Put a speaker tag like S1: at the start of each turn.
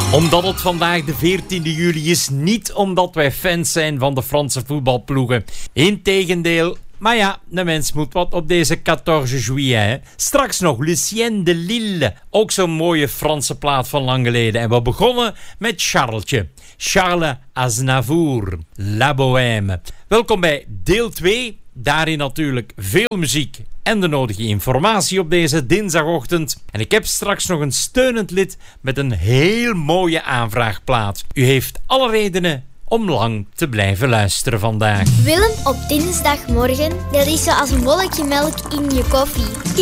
S1: Omdat het vandaag de 14e juli is, niet omdat wij fans zijn van de Franse voetbalploegen. Integendeel, maar ja, de mens moet wat op deze 14 juillet. Hè. Straks nog Lucien de Lille, ook zo'n mooie Franse plaat van lang geleden. En we begonnen met Charlesje. Charles Aznavour, La Bohème. Welkom bij deel 2. Daarin natuurlijk veel muziek en de nodige informatie op deze dinsdagochtend. En ik heb straks nog een steunend lid met een heel mooie aanvraagplaat. U heeft alle redenen om lang te blijven luisteren vandaag.
S2: Willem op dinsdagmorgen, dat is zoals een bolletje melk in je koffie.